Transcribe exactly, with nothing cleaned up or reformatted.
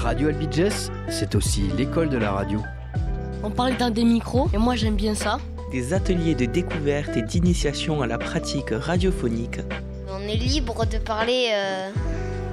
Radio Albiges, c'est aussi l'école de la radio. On parle dans des micros et moi j'aime bien ça. Des ateliers de découverte et d'initiation à la pratique radiophonique. On est libre de parler euh,